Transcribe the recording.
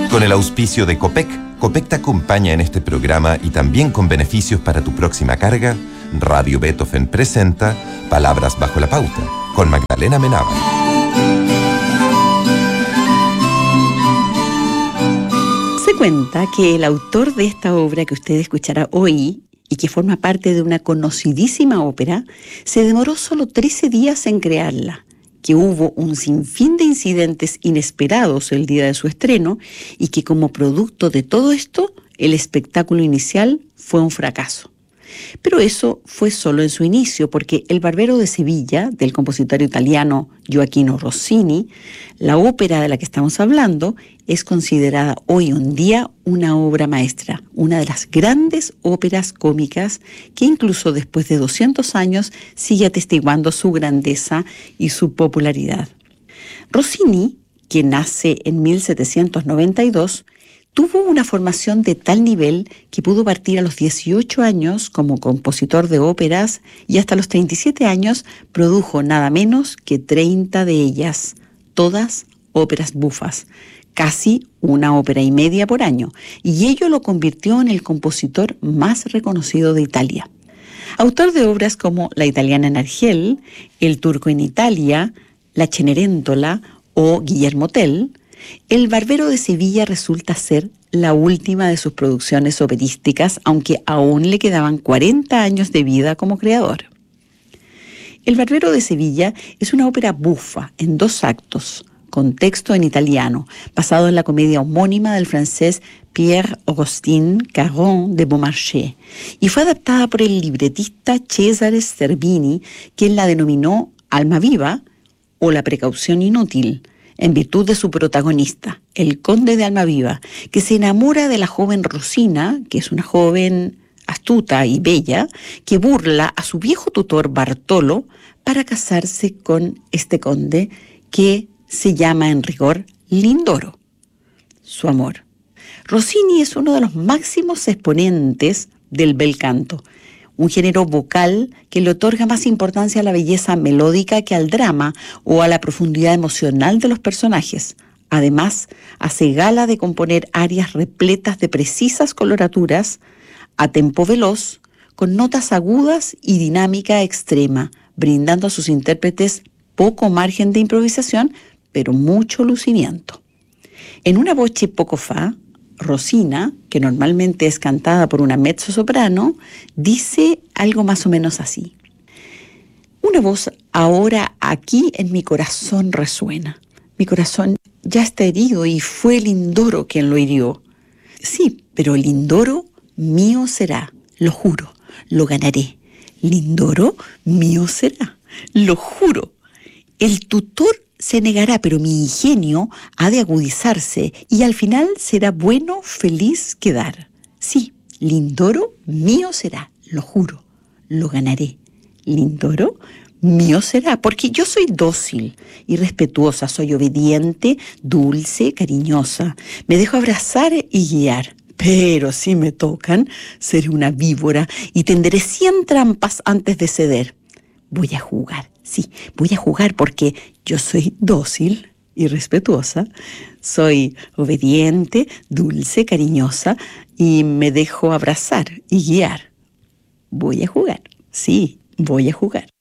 Con el auspicio de Copec, Copec te acompaña en este programa y también con beneficios para tu próxima carga. Radio Beethoven presenta Palabras bajo la pauta, con Magdalena Menábar. Se cuenta que el autor de esta obra que usted escuchará hoy y que forma parte de una conocidísima ópera, se demoró solo 13 días en crearla, que hubo un sinfín de incidentes inesperados el día de su estreno y que como producto de todo esto, el espectáculo inicial fue un fracaso. Pero eso fue solo en su inicio, porque El Barbero de Sevilla, del compositor italiano Gioachino Rossini, la ópera de la que estamos hablando, es considerada hoy en día una obra maestra, una de las grandes óperas cómicas que incluso después de 200 años sigue atestiguando su grandeza y su popularidad. Rossini, que nace en 1792, tuvo una formación de tal nivel que pudo partir a los 18 años como compositor de óperas y hasta los 37 años produjo nada menos que 30 de ellas, todas óperas bufas, casi una ópera y media por año, y ello lo convirtió en el compositor más reconocido de Italia. Autor de obras como La italiana en Argel, El turco en Italia, La Cenerentola o Guillermo Tell, El Barbero de Sevilla resulta ser la última de sus producciones operísticas, aunque aún le quedaban 40 años de vida como creador. El Barbero de Sevilla es una ópera bufa en 2 actos, con texto en italiano, basado en la comedia homónima del francés Pierre-Augustin Caron de Beaumarchais, y fue adaptada por el libretista Cesare Sterbini, quien la denominó Alma Viva o La Precaución Inútil, en virtud de su protagonista, el conde de Almaviva, que se enamora de la joven Rosina, que es una joven astuta y bella, que burla a su viejo tutor Bartolo para casarse con este conde que se llama en rigor Lindoro, su amor. Rossini es uno de los máximos exponentes del bel canto, un género vocal que le otorga más importancia a la belleza melódica que al drama o a la profundidad emocional de los personajes. Además, hace gala de componer arias repletas de precisas coloraturas, a tempo veloz, con notas agudas y dinámica extrema, brindando a sus intérpretes poco margen de improvisación, pero mucho lucimiento. En una voce poco fa, Rosina, que normalmente es cantada por una mezzosoprano, dice algo más o menos así: una voz ahora aquí en mi corazón resuena. Mi corazón ya está herido y fue Lindoro quien lo hirió. Sí, pero Lindoro mío será, lo juro, lo ganaré. Lindoro mío será, lo juro. El tutor se negará, pero mi ingenio ha de agudizarse y al final será bueno, feliz quedar. Sí, Lindoro mío será, lo juro, lo ganaré. Lindoro mío será, porque yo soy dócil y respetuosa, soy obediente, dulce, cariñosa. Me dejo abrazar y guiar. Pero si me tocan, seré una víbora y tenderé 100 trampas antes de ceder. Voy a jugar, sí, voy a jugar porque yo soy dócil y respetuosa, soy obediente, dulce, cariñosa y me dejo abrazar y guiar. Voy a jugar, sí, voy a jugar.